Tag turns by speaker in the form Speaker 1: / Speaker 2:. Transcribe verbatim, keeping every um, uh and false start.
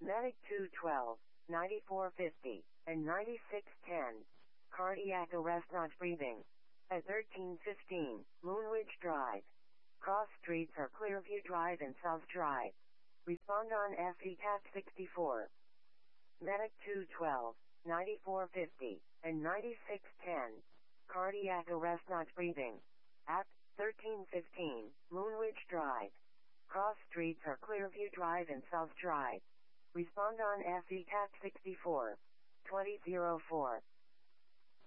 Speaker 1: Medic two twelve, ninety-four fifty, and ninety-six ten. Cardiac arrest not breathing. At thirteen fifteen, Moonridge Drive. Cross streets are Clearview Drive and South Drive. Respond on F E C A T sixty-four. Medic two twelve, ninety-four fifty, and ninety-six ten. Cardiac arrest not breathing. At thirteen fifteen, Moonridge Drive. Cross streets are Clearview Drive and South Drive. Respond on F E C A T sixty-four. twenty oh four.